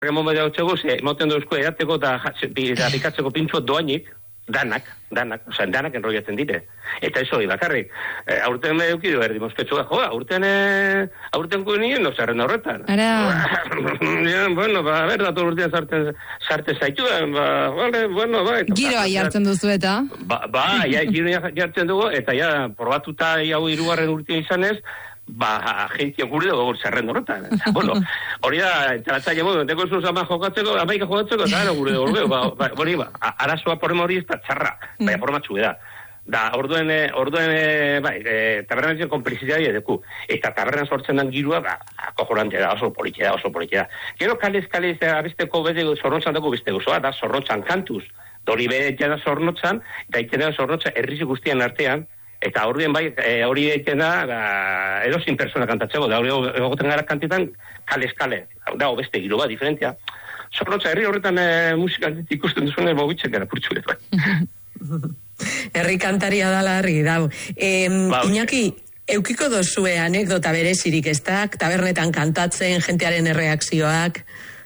Remombe da utxego, moten duzko erateko eta bikatzeko pintxo doainik, danak, oza, danak enroiatzen dire. Eta ez hori bakarrik. Aurten eukidu erdi mosketxua, aurten nien, no zerren horretan. Ara. Bueno, a ver, dator urtean sartzen zaituen, bueno, bai. Giroa jartzen duzu eta? Giroa jartzen dugu, eta probatuta hau 3. urtean izanez, agentzia gure dugu zerren horretan. Bueno, hori da, enteratzaile modu, enteko zuz amaika jokatzeko, eta gure dugu, arazoa porema hori ez da txarra, baina formatxu da. Da, orduen, tabernan konplizitatea edeku. Eta tabernan sortzen den girua, akojorante da, oso politia da. Gero kalez, abesteko bete zornotzan dago beste gozoa, da, zornotzan kantuz. Dori bete da zornotzan, eta iten da zornotzan errizi guztien artean, eta orduen hori egiten da, edosin persona kantatzeko, da, hori egoten gara kantetan, kale. Da, beste giro bat, diferentia. Zornotza, herri horretan musika ikusten duzune mobitzen gara purtsulet, bai. Herri kantaria dala herri, dau. Iñaki, eukiko dozue anekdota berezirik ez da, tabernetan kantatzen, jentearen erreakzioak?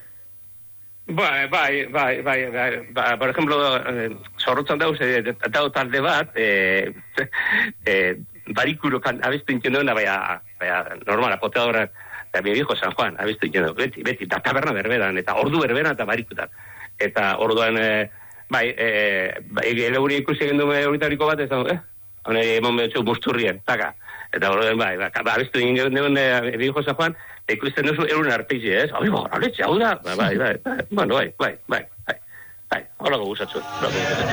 Bai. Por ejemplo, zorrotzan dauz, dau talde bat, barikuro abestu intendo dena, normala, poteadora, eta mi viejo San Juan, abestu intendo, beti, eta taberna berberan, eta ordu berberan, eta barikutan. Eta orduan, eleguria ikusi egin du horitariko bat, ez da, hone emon betxu musturrien, taka. Eta orduan, abestu ingin duen mi viejo San Juan, ikusten duzu erun arpeizi, ez? Hau da, bueno, bai, hola goguzatzu.